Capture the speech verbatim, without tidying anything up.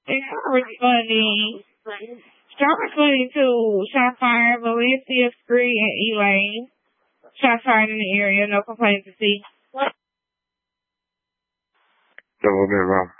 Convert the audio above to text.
Start responding. Start responding to shot fired, Valencia, Scree, and Elaine. Shot fired in the area. No complaints to see. Double bit wrong.